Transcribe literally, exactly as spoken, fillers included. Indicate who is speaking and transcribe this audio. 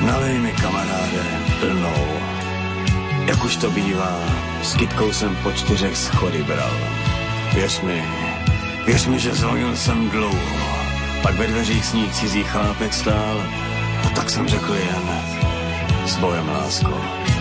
Speaker 1: Nalej mi, kamaráde, plnou. Jak už to bývá, s kytkou jsem po čtyřech schody bral. Věř mi, věř mi, že zvonil jsem dlouho. Pak ve dveřích sní cizí chlápek stál. A tak jsem řekl jen s bojem, lásko.